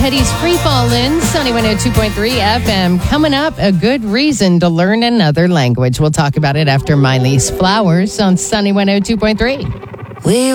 Petty's Free Fallin', Sunny 102.3 FM. Coming up, a good reason to learn another language. We'll talk about it after Miley's Flowers on Sunny 102.3. We